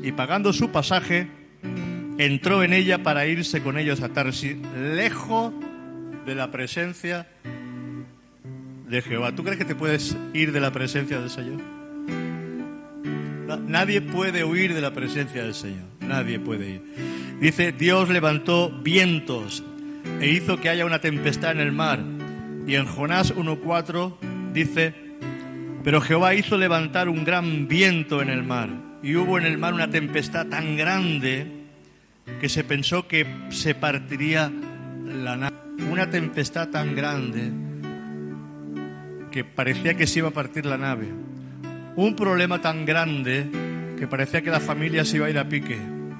y pagando su pasaje, entró en ella para irse con ellos a Tarsis, lejos de la presencia de Jehová. ¿Tú crees que te puedes ir de la presencia del Señor? Nadie puede huir de la presencia del Señor. Nadie puede ir. Dice, Dios levantó vientos e hizo que haya una tempestad en el mar. Y en Jonás 1:4 dice, pero Jehová hizo levantar un gran viento en el mar. Y hubo en el mar una tempestad tan grande que se pensó que se partiría la nave. Una tempestad tan grande que parecía que se iba a partir la nave. Un problema tan grande que parecía que la familia se iba a ir a pique.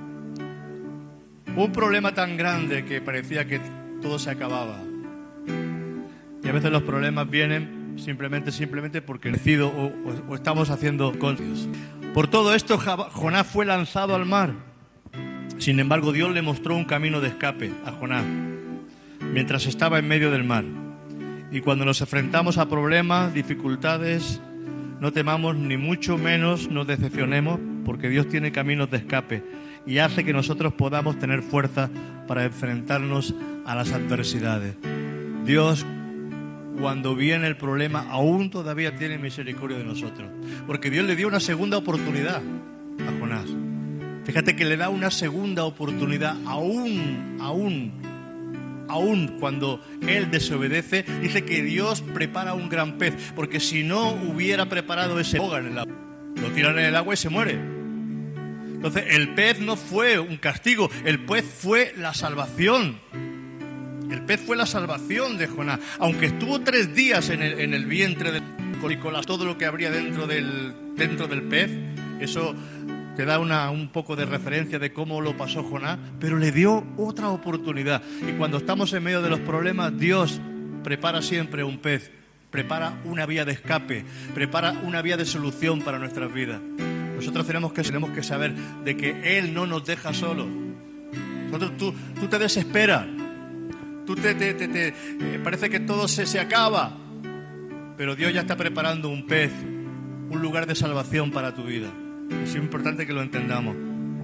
Un problema tan grande que parecía que todo se acababa. Y a veces los problemas vienen simplemente porque decido o estamos haciendo con Dios. Por todo esto Jonás fue lanzado al mar. Sin embargo, Dios le mostró un camino de escape a Jonás mientras estaba en medio del mar. Y cuando nos enfrentamos a problemas, dificultades, no temamos ni mucho menos nos decepcionemos, porque Dios tiene caminos de escape y hace que nosotros podamos tener fuerza para enfrentarnos a las adversidades. Dios, cuando viene el problema, aún todavía tiene misericordia de nosotros, porque Dios le dio una segunda oportunidad a Jonás. Fíjate que le da una segunda oportunidad, aún cuando él desobedece. Dice que Dios prepara un gran pez, porque si no hubiera preparado ese pez, en el agua, lo tiran en el agua y se muere. Entonces el pez no fue un castigo, el pez fue la salvación. El pez fue la salvación de Jonás. Aunque estuvo 3 días en el vientre del con todo lo que habría dentro del pez, eso te da un poco de referencia de cómo lo pasó Jonás, pero le dio otra oportunidad. Y cuando estamos en medio de los problemas, Dios prepara siempre un pez, prepara una vía de escape, prepara una vía de solución para nuestras vidas. Nosotros tenemos que saber de que Él no nos deja solos. Tú te desesperas, parece que todo se acaba, pero Dios ya está preparando un pez, un lugar de salvación para tu vida. Es importante que lo entendamos.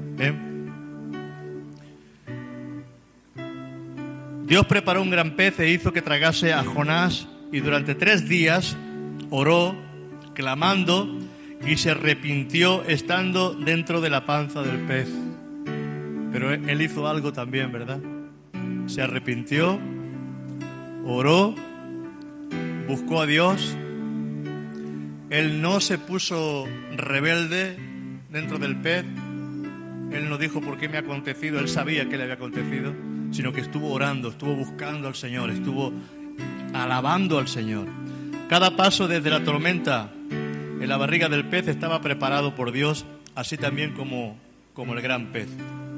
Dios preparó un gran pez e hizo que tragase a Jonás, y durante 3 días oró, clamando, y se arrepintió estando dentro de la panza del pez. Pero él hizo algo también, ¿verdad? Se arrepintió, oró, buscó a Dios. Él no se puso rebelde dentro del pez. Él no dijo por qué me ha acontecido. Él sabía que le había acontecido, sino que estuvo orando, estuvo buscando al Señor, estuvo alabando al Señor. Cada paso desde la tormenta en la barriga del pez estaba preparado por Dios, así también como el gran pez.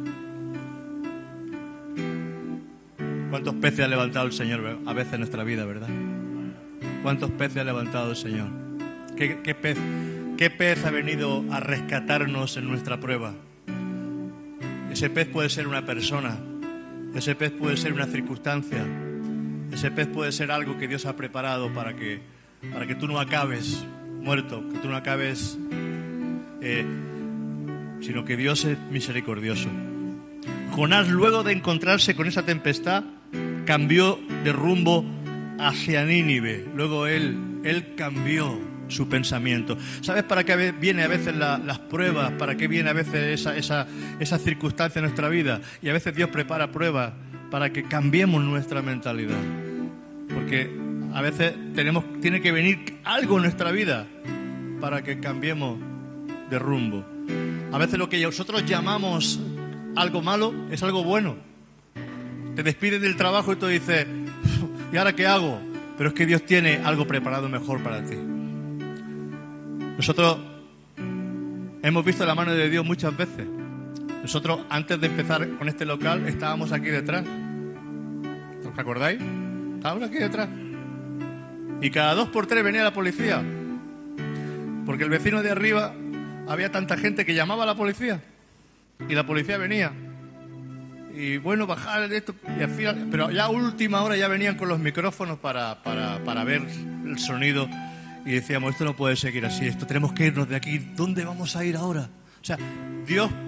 ¿Cuántos peces ha levantado el Señor a veces en nuestra vida, verdad? ¿Cuántos peces ha levantado el Señor? ¿Qué pez ha venido a rescatarnos en nuestra prueba? Ese pez puede ser una persona, ese pez puede ser una circunstancia, ese pez puede ser algo que Dios ha preparado para que tú no acabes muerto, que tú no acabes, sino que Dios es misericordioso. Jonás, luego de encontrarse con esa tempestad, cambió de rumbo hacia Nínive. Luego él cambió su pensamiento. ¿Sabes para qué viene a veces las pruebas? ¿Para qué viene a veces esa circunstancia en nuestra vida? Y a veces Dios prepara pruebas para que cambiemos nuestra mentalidad. Porque a veces tiene que venir algo en nuestra vida para que cambiemos de rumbo. A veces lo que nosotros llamamos algo malo es algo bueno. Te despiden del trabajo y tú dices, ¿y ahora qué hago? Pero es que Dios tiene algo preparado mejor para ti. Nosotros hemos visto la mano de Dios muchas veces. Nosotros, antes de empezar con este local, estábamos aquí detrás. ¿Os acordáis? Estábamos aquí detrás. Y cada 2 por 3 venía la policía. Porque el vecino de arriba, había tanta gente que llamaba a la policía. Y la policía venía. Y bueno, bajar esto. Y al final, pero ya a última hora ya venían con los micrófonos para ver el sonido. Y decíamos, esto no puede seguir así, tenemos que irnos de aquí. ¿Dónde vamos a ir ahora? O sea, Dios